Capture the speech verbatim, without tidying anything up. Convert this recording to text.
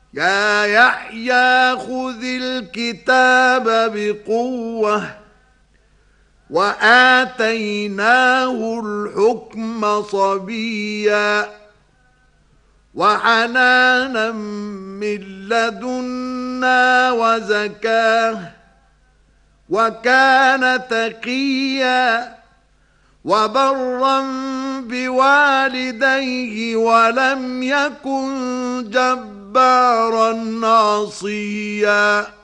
يا يحيى خذ الكتاب بقوة وآتيناه الحكم صبيا وحنانا من لدنا وزكاه وكان تقيا وبرا بوالديه ولم يكن جبارا عصيا